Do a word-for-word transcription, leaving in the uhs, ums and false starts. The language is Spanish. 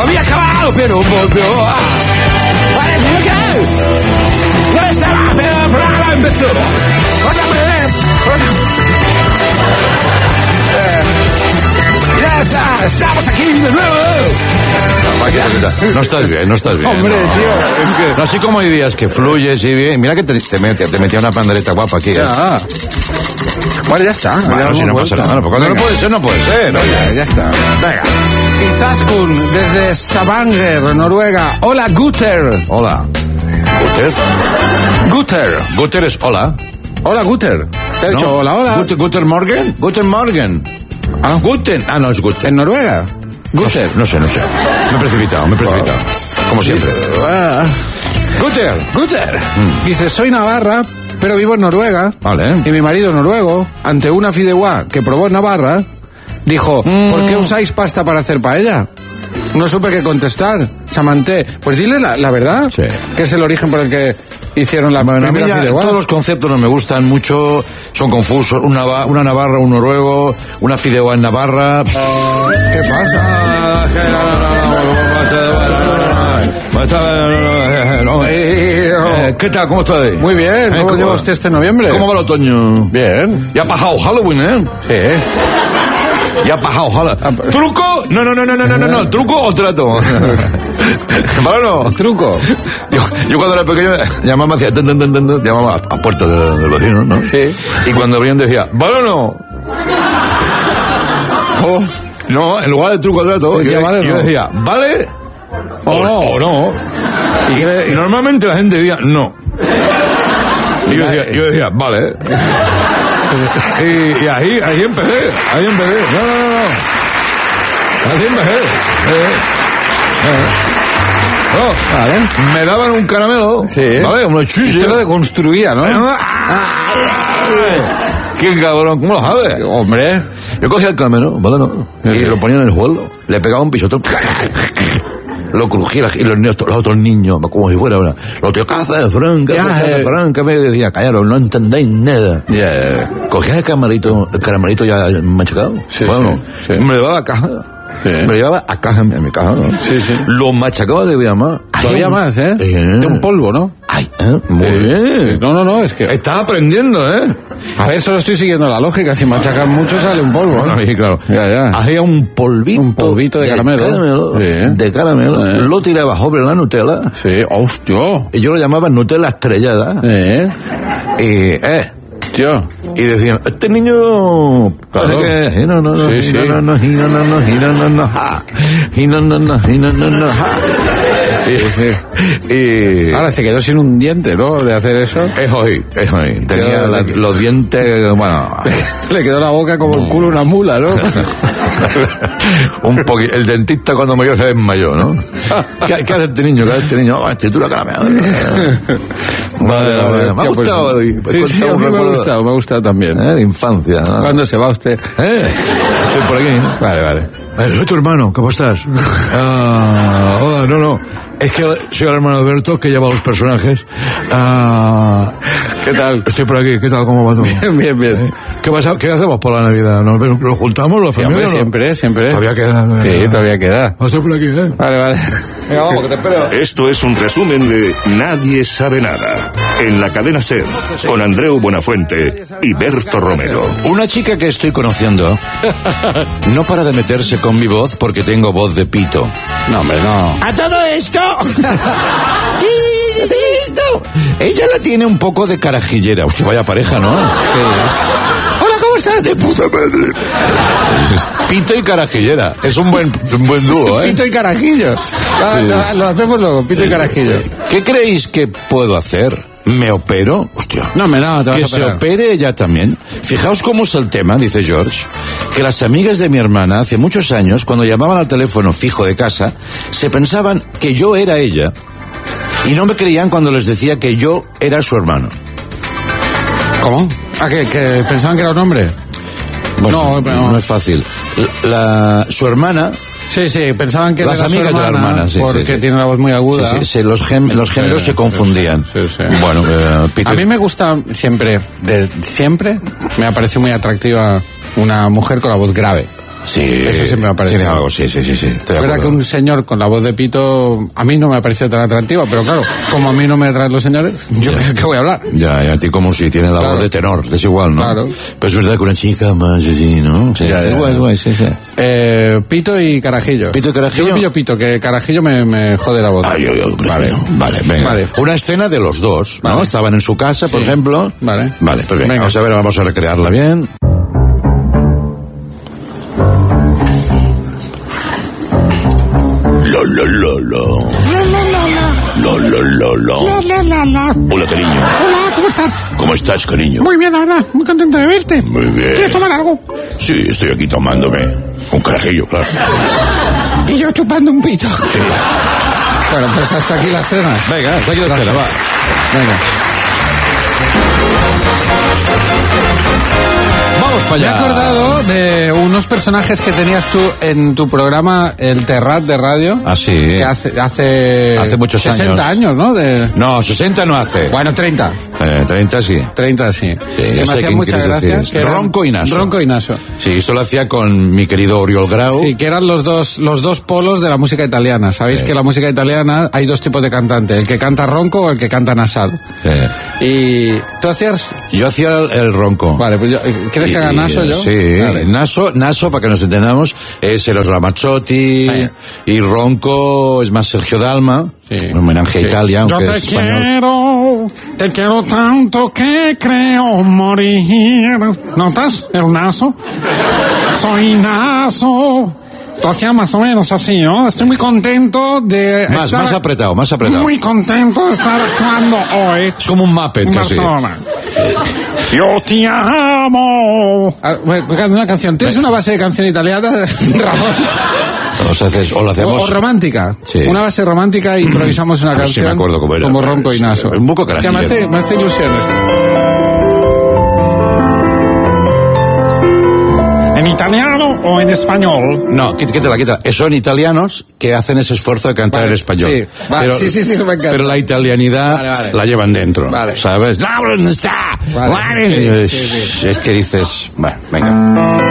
había acabado, pero volvió. Parece que no estaba, pero el programa empezó. Otra vez, otra... Ya está, estamos aquí de nuevo. No estás bien, no estás bien. Hombre, no. tío, es que... No, así como hay días que fluyes y bien. Mira que te, te, metía, te metía una pandereta guapa aquí. Ya. ¿eh? Bueno, ya está. Bueno, ya si no pasa nada. Cuando no puede ser, no puede ser. Venga, ya está. Venga. Izaskun, desde Stavanger, Noruega. Hola, Guter. Hola. ¿Guter? Guter. Guter es hola. Hola, Guter. ¿Te ha dicho ¿No? hola, hola? Guter, Guter Morgen. Guter Morgen. Ah, Guten. Ah, no, es Guter. ¿En Noruega? Guter. No sé, no sé. Me he precipitado, me he precipitado. Como siempre. Ah. Guter. Guter. Mm. Dice, soy navarra, pero vivo en Noruega. Vale. Y mi marido noruego, ante una fideuá que probó en Navarra, dijo, mm. ¿por qué usáis pasta para hacer paella? No supe qué contestar. Chamanté. Pues dile la, la verdad. Sí. Que es el origen por el que hicieron la bueno, primera fideuá. Todos los conceptos no me gustan mucho, son confusos. Una, una Navarra, un noruego, una fideuá en Navarra. ¿Qué pasa? ¿Qué tal? ¿Cómo estás? Muy bien. ¿Cómo, ¿Cómo lleva usted este noviembre? ¿Cómo va el otoño? Bien. Ya ha pasado Halloween, ¿eh? Sí. Ya ha pasado Halloween. ¿Truco? No, no, no, no, no, no, no, no. ¿Truco o trato? ¿Vale o no? ¿Truco? Yo, yo cuando era pequeño llamaba hacia, ten, ten, ten, ten, llamaba a, a puertas del de vecino, ¿no? Sí. Y cuando abrían decía, ¿vale o no? Oh. No, en lugar de truco o trato, yo, vale, yo no. decía, ¿vale? O, o no. O no. ¿Y, y, y normalmente la gente decía, no. Y yo decía, yo decía vale. y, y ahí, ahí empecé, ahí empecé. No, no, no, no. Así empecé. Eh, eh. No, vale. Me daban un caramelo, sí. ¿vale? Unos chuches. Usted lo deconstruía, ¿no? ¡Qué cabrón! ¿Cómo lo sabes? Hombre. Yo cogía el caramelo, ¿vale? No. Y sí. Lo ponía en el suelo, le pegaba un pisotón, lo crujía, y los, niños, los otros niños, como si fuera una, los tíos, ¿qué haces, Fran? ¿Qué haces, Fran? ¿Qué me decía? Callaros, no entendéis nada. Yeah. Cogía el caramelito, el caramelito ya machacado, sí, bueno, sí, sí. me lo llevaba a caja. Sí. Me lo llevaba a caja, en mi caja, ¿no? Sí, sí. Lo machacaba de vida más. Todavía más, ¿eh? eh. De un polvo, ¿no? Ay, ¿eh? Muy sí. bien. No, no, no, es que... Estás aprendiendo, ¿eh? A ver, solo estoy siguiendo la lógica. Si machacan mucho sale un polvo, ¿no? Sí, claro. Ya, ya. Hacía un polvito. Un polvito de, de caramelo. caramelo sí. De caramelo. Sí. Lo tiraba sobre la Nutella. Sí, hostia. Y yo lo llamaba Nutella estrellada. Sí. Y, eh... Yo. Y decían, este niño claro. que no no no sí, sí. no no no no no no no ja no no no no no no ja y ahora se quedó sin un diente, ¿no? De hacer eso. Es hoy, es hoy. Tenía la, los dientes, bueno. Le quedó la boca como el culo una mula, ¿no? Un poquito. El dentista cuando murió se desmayó, ¿no? ¿Qué, ¿Qué hace este niño? ¿Qué hace este niño? Oh, escritura caramelo. Vale, vale, me ha gustado. Pues, sí, sí, a mí me ha gustado, me ha gustado también. ¿Eh? De infancia, ¿no? ¿Cuándo se va usted? ¿Eh? Estoy por aquí, ¿no? Vale, vale. Soy tu hermano, ¿cómo estás? Ah, hola, no, no. Es que soy el hermano Alberto que lleva los personajes. Ah, ¿qué tal? Estoy por aquí, ¿qué tal? ¿Cómo va todo? Bien, bien, bien. ¿Qué, pasa, ¿Qué hacemos por la Navidad? ¿Nos, nos juntamos la familia? Sí, hombre, siempre, siempre. Todavía queda. ¿No? Sí, todavía queda. Estoy por aquí, ¿eh? Vale, vale. Venga, vamos, que te espero. Esto es un resumen de Nadie sabe nada. En la cadena SER, con Andreu Buenafuente y Berto Romero. Una chica que estoy conociendo no para de meterse con mi voz porque tengo voz de pito. No, hombre, no. ¡A todo esto! esto! Ella la tiene un poco de carajillera. Hostia, vaya pareja, ¿no? Sí. Hola, ¿cómo estás? De puta madre. Pito y carajillera. Es un buen, un buen dúo, ¿eh? Pito y carajillo. Ah, sí. Lo, lo hacemos luego, pito y carajillo. ¿Qué creéis que puedo hacer? ¿Me opero? Hostia. No, me no, te vas que a operar. Se opere ella también. Fijaos cómo es el tema, dice George, que las amigas de mi hermana hace muchos años, cuando llamaban al teléfono fijo de casa, se pensaban que yo era ella y no me creían cuando les decía que yo era su hermano. ¿Cómo? ¿Ah, que, que pensaban que era un hombre? Bueno, no, no, no es fácil. La, la, su hermana... Sí, sí, pensaban que las era amigas su hermana, de la hermana, sí, porque sí, sí. tiene una voz muy aguda. Sí, sí, sí, los, gem, los géneros sí, se confundían. Sí, sí. Bueno, eh, Peter... A mí me gusta siempre, de siempre, me ha parecido muy atractiva una mujer con la voz grave. Sí, eso sí me ha parecido. Tiene algo, sí, sí, sí. sí Es verdad que un señor con la voz de pito a mí no me ha parecido tan atractiva, pero claro, como a mí no me atraen los señores, yo creo que voy a hablar. Ya, y a ti como si tiene la Claro. voz de tenor, es igual, ¿no? Claro. Pero es verdad que una chica más así, ¿no? Sí, Ya, sí, ya, igual, ya. igual, sí, sí. Eh, pito y Carajillo. ¿Pito y Carajillo? Yo pillo pito, que Carajillo me, me jode la voz. Ay, ay, ay, Vale. vale, venga. Vale. Una escena de los dos, ¿no? Vale. Estaban en su casa, por Sí. ejemplo. Vale. Vale, pues bien, Venga. vamos a ver, vamos a recrearla bien. Lo, lo, lo, lo. Lo, lo, lo, lo. Hola, cariño. Hola, ¿cómo estás? ¿Cómo estás, cariño? Muy bien, la verdad, muy contento de verte. Muy bien. ¿Quieres tomar algo? Sí, estoy aquí tomándome un carajillo, claro. Y yo chupando un pito. Sí. Bueno, pues hasta aquí la escena. Venga, hasta aquí la escena, va. Venga. Vamos para Me he allá. acordado de unos personajes que tenías tú en tu programa El Terrat de radio. Ah, sí. Que hace, hace, Hace muchos sesenta años. años, ¿no? De, No, sesenta no hace. bueno, treinta. Eh, treinta sí. treinta, sí. ya que sé me hacían quién muchas quieres decir. gracias. que eran- Ronco y Naso. Ronco y Naso. Sí, esto lo hacía con mi querido Oriol Grau. Sí, que eran los dos, los dos polos de la música italiana. Sabéis Sí. que la música italiana hay dos tipos de cantante, el que canta ronco o el que canta nasal. Sí. Y tú hacías... Yo hacía el, el ronco. Vale, pues yo, ¿quieres que haga Y- Naso yo? Sí, Vale. Naso, Naso, para que nos entendamos, es Eros Ramazzotti, Sí. y Ronco es más Sergio Dalma, Sí. un homenaje a Sí. Italia, Yo aunque te es español. quiero, te quiero tanto que creo morir. ¿Notas el naso? Soy naso. Lo hacía más o menos así, ¿no? Estoy muy contento de Más, estar... más apretado, más apretado. Muy contento de estar actuando hoy Es como un Muppet en casi. Barcelona. Yo te amo. Ah, bueno, pues canta una canción. ¿Tienes una base de canción italiana, Ramón? O, sea, haces- o lo O, hacemos... o romántica. Sí. Una base romántica y improvisamos una A ver si canción. me acuerdo cómo era. Como ronco y Sí, naso. un poco Es que me carajillo. hace, me hace ilusión esto. ¿En italiano o en español? No, quít- quítala, quítala. Son italianos que hacen ese esfuerzo de cantar Vale, en español. sí. Va, sí, sí, sí, eso me encanta. Pero la italianidad Vale, vale. la llevan dentro, Vale. ¿sabes? ¡No, no está! Vale. Vale. Sí, sí, sí. Es que dices... Bueno, venga.